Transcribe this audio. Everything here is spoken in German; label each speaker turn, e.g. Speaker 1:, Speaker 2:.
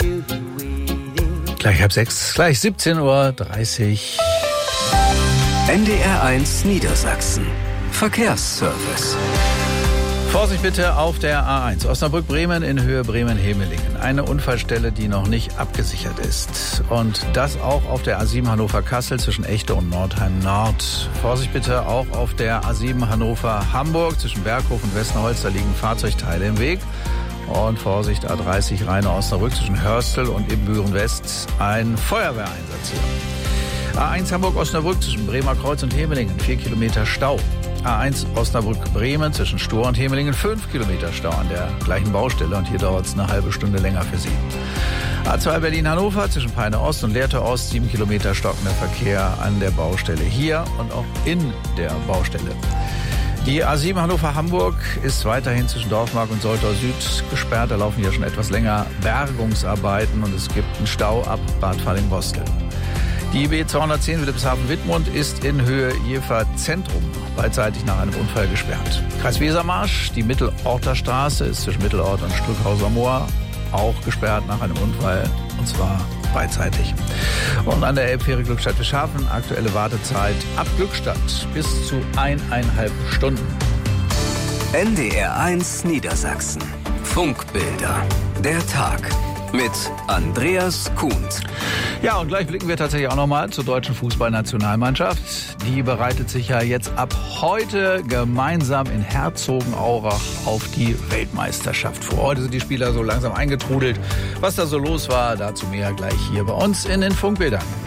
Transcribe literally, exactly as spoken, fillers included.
Speaker 1: Gleich halb sechs, gleich siebzehn Uhr dreißig.
Speaker 2: N D R eins Niedersachsen. Verkehrsservice.
Speaker 1: Vorsicht bitte auf der A eins. Osnabrück-Bremen in Höhe Bremen-Hemelingen. Eine Unfallstelle, die noch nicht abgesichert ist. Und das auch auf der A sieben Hannover-Kassel zwischen Echte und Nordheim-Nord. Vorsicht bitte auch auf der A sieben Hannover-Hamburg zwischen Berghof und Westnerholz. Da liegen Fahrzeugteile im Weg. Und Vorsicht, A dreißig Rheine-Osnabrück zwischen Hörstel und Ibbenbüren-West. Ein Feuerwehreinsatz hier. A eins Hamburg-Osnabrück zwischen Bremer Kreuz und Hemelingen. Vier Kilometer Stau. A eins Osnabrück-Bremen zwischen Stur und Hemelingen. Fünf Kilometer Stau an der gleichen Baustelle. Und hier dauert es eine halbe Stunde länger für Sie. A zwei Berlin-Hannover zwischen Peine-Ost und Lehrte-Ost. Sieben Kilometer stockender Verkehr an der Baustelle hier und auch in der Baustelle. Die A sieben Hannover-Hamburg ist weiterhin zwischen Dorfmark und Soltau Süd gesperrt. Da laufen hier schon etwas länger Bergungsarbeiten und es gibt einen Stau ab Bad Falling-Bostel. Die B zweihundertzehn Wilhelmshaven-Wittmund ist in Höhe Jever Zentrum beidseitig nach einem Unfall gesperrt. Kreis Wesermarsch, die Mittelorter Straße ist zwischen Mittelort und Strückhauser Moor auch gesperrt nach einem Unfall, und zwar beidseitig. Und an der Elbfähre Glückstadt-Fischhafen aktuelle Wartezeit ab Glückstadt bis zu eineinhalb Stunden.
Speaker 2: N D R eins Niedersachsen. Funkbilder. Der Tag. Mit Andreas Kuhnt.
Speaker 1: Ja, und gleich blicken wir tatsächlich auch nochmal zur deutschen Fußballnationalmannschaft. Die bereitet sich ja jetzt ab heute gemeinsam in Herzogenaurach auf die Weltmeisterschaft vor. Heute sind die Spieler so langsam eingetrudelt. Was da so los war, dazu mehr gleich hier bei uns in den Funkbildern.